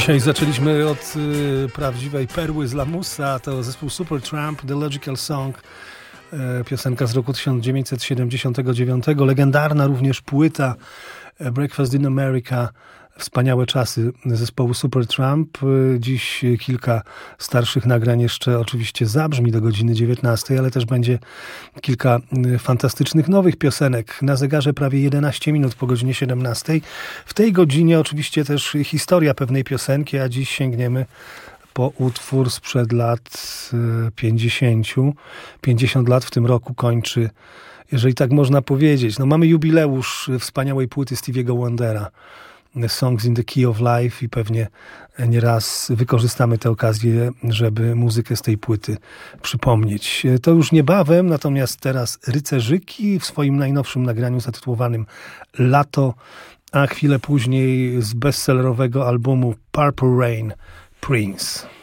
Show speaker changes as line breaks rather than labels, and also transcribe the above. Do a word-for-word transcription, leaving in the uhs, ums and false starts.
Dzisiaj zaczęliśmy od y, prawdziwej perły z lamusa, to zespół Supertramp, The Logical Song, y, piosenka z roku tysiąc dziewięćset siedemdziesiątego dziewiątego, legendarna również płyta y, Breakfast in America, wspaniałe czasy zespołu Supertramp. Y, dziś kilka starszych nagrań jeszcze oczywiście zabrzmi do godziny dziewiętnastej, ale też będzie kilka y, fantastycznych nowych piosenek. Na zegarze prawie jedenaście minut po godzinie siedemnastej. W tej godzinie oczywiście też historia pewnej piosenki, a dziś sięgniemy po utwór sprzed lat pięćdziesięciu. pięćdziesiąt lat w tym roku kończy, jeżeli tak można powiedzieć. No, mamy jubileusz wspaniałej płyty Stevie'ego Wondera, Songs in the Key of Life, i pewnie nieraz wykorzystamy tę okazję, żeby muzykę z tej płyty przypomnieć. To już niebawem, natomiast teraz Rycerzyki w swoim najnowszym nagraniu zatytułowanym Lato, a chwilę później z bestsellerowego albumu Purple Rain Prince.